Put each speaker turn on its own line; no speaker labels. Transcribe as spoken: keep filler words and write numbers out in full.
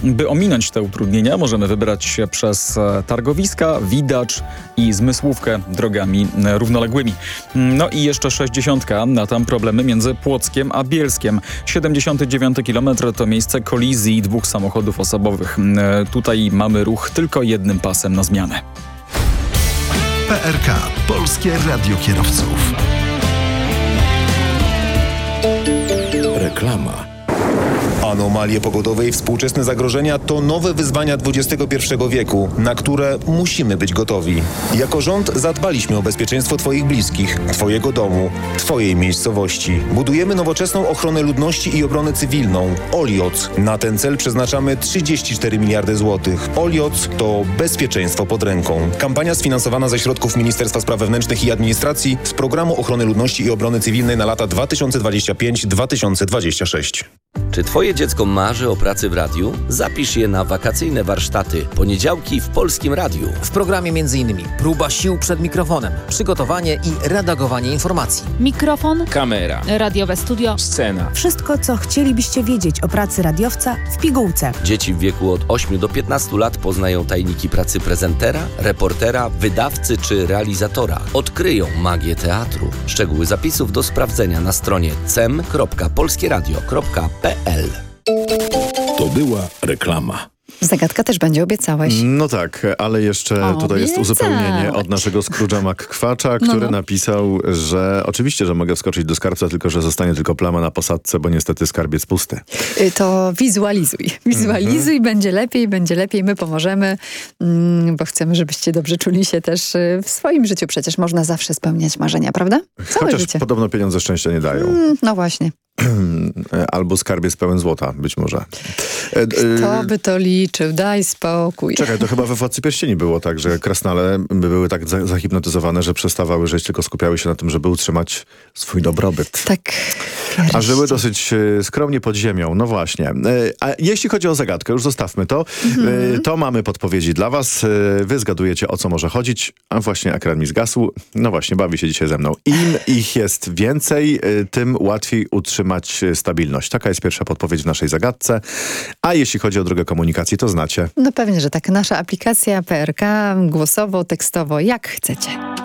By ominąć te utrudnienia, możemy wybrać się przez targowiska, Widacz i Zmysłówkę drogami równoległymi. No i jeszcze sześćdziesiątka, a tam problemy między Płockiem a Bielskiem. siedemdziesiąty dziewiąty kilometr to miejsce kolizji dwóch samochodów osobowych. Tutaj mamy ruch tylko jednym pasem na zmianę.
P R K. Polskie Radio Kierowców.
Reklama.
Anomalie pogodowe i współczesne zagrożenia to nowe wyzwania dwudziestego pierwszego wieku, na które musimy być gotowi. Jako rząd zadbaliśmy o bezpieczeństwo Twoich bliskich, Twojego domu, Twojej miejscowości. Budujemy nowoczesną ochronę ludności i obronę cywilną. Olioc. Na ten cel przeznaczamy trzydzieści cztery miliardy złotych. Olioc to bezpieczeństwo pod ręką. Kampania sfinansowana ze środków Ministerstwa Spraw Wewnętrznych i Administracji z Programu Ochrony Ludności i Obrony Cywilnej na lata dwa tysiące dwudziesty piąty do dwa tysiące dwudziestego szóstego.
Czy Twoje dziecko marzy o pracy w radiu? Zapisz je na wakacyjne warsztaty. Poniedziałki w Polskim Radiu.
W programie m.in. próba sił przed mikrofonem, przygotowanie i redagowanie informacji.
Mikrofon,
kamera,
radiowe studio,
scena.
Wszystko, co chcielibyście wiedzieć o pracy radiowca w pigułce.
Dzieci w wieku od ośmiu do piętnastu lat poznają tajniki pracy prezentera, reportera, wydawcy czy realizatora. Odkryją magię teatru. Szczegóły zapisów do sprawdzenia na stronie cem kropka polskieradio kropka p l.
To była reklama.
Zagadka też będzie, obiecałeś.
No tak, ale jeszcze
O,
tutaj jest
obiecałeś.
uzupełnienie od naszego Scrooge'a McQuacza, który
No, no.
napisał, że oczywiście, że mogę wskoczyć do skarbca, tylko że zostanie tylko plama na posadce, bo niestety skarbiec pusty.
Y, To wizualizuj. Wizualizuj, mm-hmm. będzie lepiej, będzie lepiej, my pomożemy, mm, bo chcemy, żebyście dobrze czuli się też y, w swoim życiu. Przecież można zawsze spełniać marzenia, prawda? Całe
Chociaż
życie.
podobno pieniądze szczęścia nie dają.
Mm, no właśnie.
Albo skarbiec pełen złota, być może.
Kto by to liczył? Daj spokój.
Czekaj, to chyba we Władcy Pierścieni było tak, że krasnale były tak za- zahipnotyzowane, że przestawały żyć, tylko skupiały się na tym, żeby utrzymać swój dobrobyt.
Tak.
A żyły dosyć e, skromnie pod ziemią. No właśnie. E, a jeśli chodzi o zagadkę, już zostawmy to. E, to mamy podpowiedzi dla was. E, wy zgadujecie, o co może chodzić. A właśnie ekran mi zgasł. No właśnie, bawi się dzisiaj ze mną. Im ich jest więcej, e, tym łatwiej utrzymać stabilność. Taka jest pierwsza podpowiedź w naszej zagadce. A jeśli chodzi o drogę komunikacji, to znacie.
No pewnie, że tak. Nasza aplikacja P R K, głosowo, tekstowo, jak chcecie.